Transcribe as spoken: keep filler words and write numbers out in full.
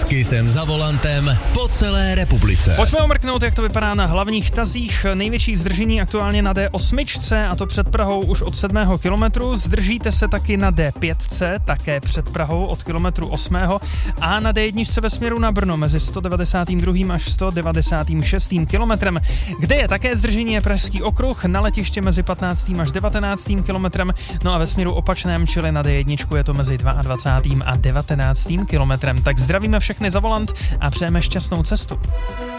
S Kissem za volantem po celé republice. Pojďme omrknout, jak to vypadá na hlavních tazích. Největší zdržení aktuálně na D osm, a to před Prahou už od sedmého kilometru. Zdržíte se taky na D pět, také před Prahou od kilometru osmého a na D jedna ve směru na Brno mezi sto devadesát dva až sto devadesát šest kilometrem. Kde je také zdržení je Pražský okruh na letiště mezi patnáctým až devatenáctým kilometrem, no a ve směru opačném, čili na D jedna je to mezi dvacátým druhým a devatenáctým kilometrem. Tak zdravíme všechny za volant a přejeme šťastnou cestu.